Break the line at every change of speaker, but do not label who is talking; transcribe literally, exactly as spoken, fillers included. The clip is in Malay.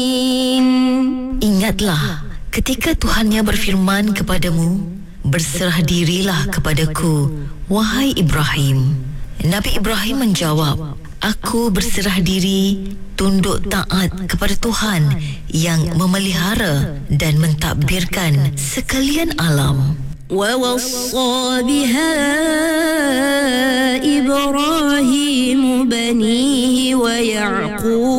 Ingatlah ketika Tuhannya berfirman kepadamu, berserah dirilah kepadaku, wahai Ibrahim. Nabi Ibrahim menjawab, aku berserah diri, tunduk taat kepada Tuhan yang memelihara dan mentadbirkan sekalian alam.
وَوَصَّى بِهَا إِبْرَاهِيمُ بَنِيهِ وَيَعْقُوبُ